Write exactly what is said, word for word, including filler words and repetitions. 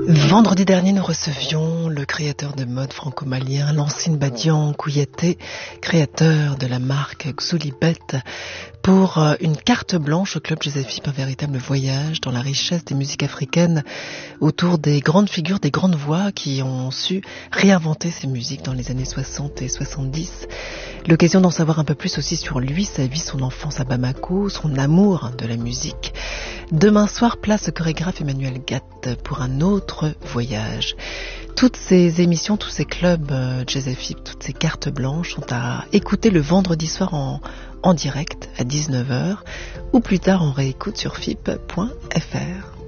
Vendredi dernier, nous recevions le créateur de mode franco-malien, Lancine Badian Kouyaté, créateur de la marque Xulibet, pour une carte blanche au Club Joseph Philippe, un véritable voyage dans la richesse des musiques africaines autour des grandes figures, des grandes voix qui ont su réinventer ces musiques dans les années soixante et soixante-dix. L'occasion d'en savoir un peu plus aussi sur lui, sa vie, son enfance à Bamako, son amour de la musique. Demain soir, place au chorégraphe Emmanuel Gatt pour un autre voyage. Toutes ces émissions, tous ces clubs euh, Joseph Philippe, toutes ces cartes blanches sont à écouter le vendredi soir en, en direct à dix-neuf heures ou plus tard en réécoute sur F I P point F R.